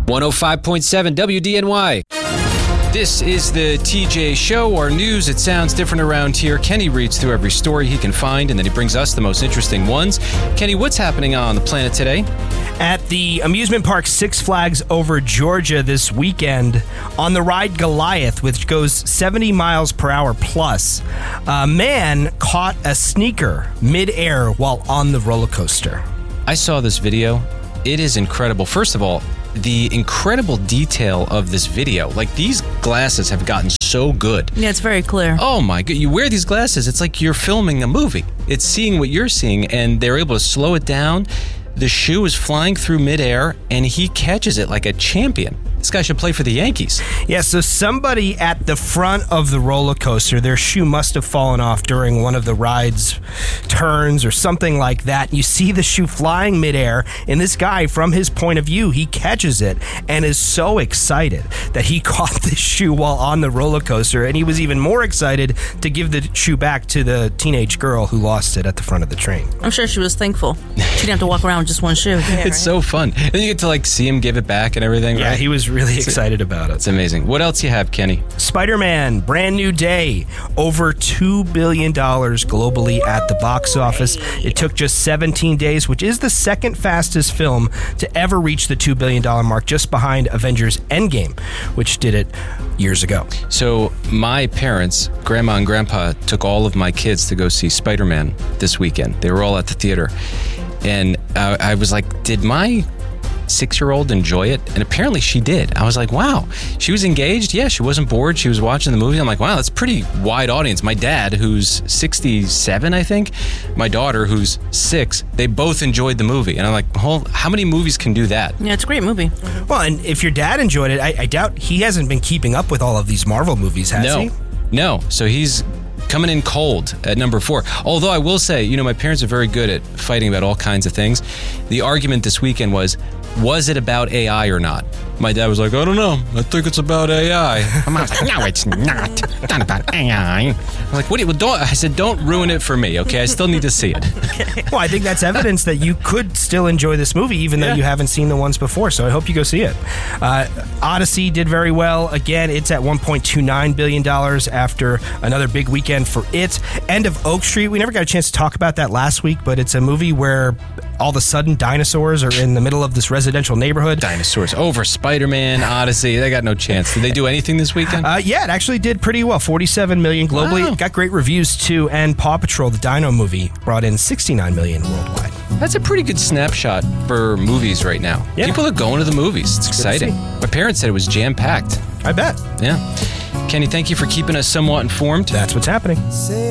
105.7 WDNY. This is the TJ Show, our news. It sounds different around here. Kenny reads through every story he can find, and then he brings us the most interesting ones. Kenny, what's happening on the planet today? At the amusement park Six Flags over Georgia this weekend, on the ride Goliath, which goes 70 miles per hour plus, a man caught a sneaker midair while on the roller coaster. I saw this video. It is incredible. First of all, the incredible detail of this video. Like, these glasses have gotten so good. Yeah, it's very clear. Oh my God. You wear these glasses, it's like you're filming a movie. It's seeing what you're seeing, and they're able to slow it down. The shoe is flying through midair, and he catches it like a champion. This guy should play for the Yankees. Yeah, so somebody at the front of the roller coaster, their shoe must have fallen off during one of the ride's turns or something like that. You see the shoe flying midair, and this guy, from his point of view, he catches it and is so excited that he caught the shoe while on the roller coaster, and he was even more excited to give the shoe back to the teenage girl who lost it at the front of the train. I'm sure she was thankful. She didn't have to walk around with just one shoe. Yeah, it's so fun. And you get to see him give it back and everything, yeah, right? He was really excited about it. It's amazing. What else you have, Kenny? Spider-Man, brand new day. Over $2 billion globally at the box office. It took just 17 days, which is the second fastest film to ever reach the $2 billion mark, just behind Avengers Endgame, which did it years ago. So my parents, Grandma and Grandpa, took all of my kids to go see Spider-Man this weekend. They were all at the theater. And I was like, did my 6-year-old enjoy it? And apparently she did. I was like, wow. She was engaged. Yeah, she wasn't bored. She was watching the movie. I'm like, wow, that's a pretty wide audience. My dad, who's 67, I think, my daughter, who's 6, they both enjoyed the movie. And I'm like, how many movies can do that? Yeah, it's a great movie. Well, and if your dad enjoyed it, I doubt he hasn't been keeping up with all of these Marvel movies, has he? No. So he's coming in cold at number 4. Although I will say, my parents are very good at fighting about all kinds of things. The argument this weekend was it about AI or not? My dad was like, I don't know. I think it's about AI. My mom's like, no, it's not. It's not about AI. I'm like, I said, don't ruin it for me, okay? I still need to see it. Well, I think that's evidence that you could still enjoy this movie, even though you haven't seen the ones before. So I hope you go see it. Odyssey did very well. Again, it's at $1.29 billion after another big weekend for it. End of Oak Street. We never got a chance to talk about that last week, but it's a movie where all of a sudden dinosaurs are in the middle of this residential neighborhood. Dinosaurs over Spider-Man, Odyssey. They got no chance. Did they do anything this weekend? Yeah, it actually did pretty well. 47 million globally. Wow. Got great reviews too. And Paw Patrol, the Dino movie, brought in 69 million worldwide. That's a pretty good snapshot for movies right now. Yeah. People are going to the movies. It's exciting. My parents said it was jam-packed. I bet. Yeah. Kenny, thank you for keeping us somewhat informed. That's what's happening.